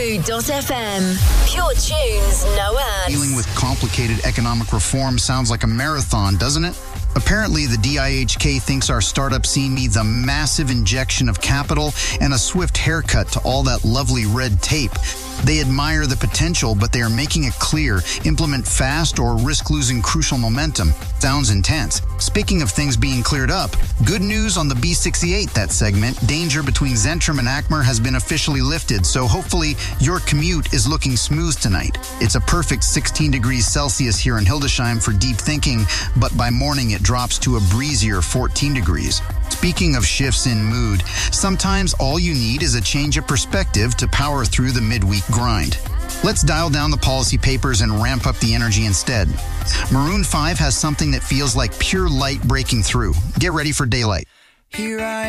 Mood.fm. Pure tunes, no ads. Dealing with complicated economic reform sounds like a marathon, doesn't it? Apparently, the DIHK thinks our startup scene needs a massive injection of capital and a swift haircut to all that lovely red tape. They admire the potential, but they are making it clear, implement fast or risk losing crucial momentum. Sounds intense. Speaking of things being cleared up, good news on the B68, that segment. Danger between Zentrum and Akmer has been officially lifted, so hopefully your commute is looking smooth tonight. It's a perfect 16 degrees Celsius here in Hildesheim for deep thinking, but by morning it drops to a breezier 14 degrees. Speaking of shifts in mood, sometimes all you need is a change of perspective to power through the midweek grind. Let's dial down the policy papers and ramp up the energy instead. Maroon 5 has something that feels like pure light breaking through. Get ready for daylight. Here I